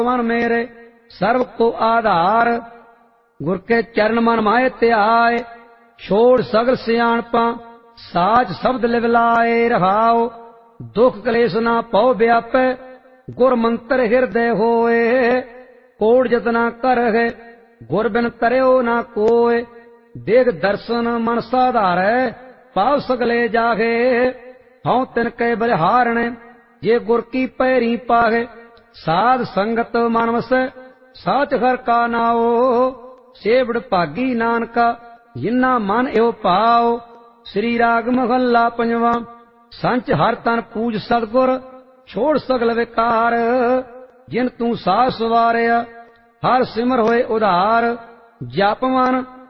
मन मेरे सर्व को आधार, गुर के चरण मन माए त्याय, छोड़ सगल सियाणपा साच शब्द लिवलाए रहाओ। दुख कलेश ना पौ व्यापै, गुर मंत्र हृदय होए, कोड़ जतना कर है गुर बिन तरयो ना कोय। देख दर्शन मन साधारै, पाव सगले जागे, हऊँ तिन के बलिहारणे, ये गुर की पैरी पागे। साध संगत मन वसै, साच घर का नाओ, सेवड़ भागी नानका जिन्ना मन एव पाओ। श्री राग महला पंजवा। संच हर तन पूज सतगुर, छोड़ सगल विकार, जिन तू साह सवारिया, हर सिमर होए उधार। जप मन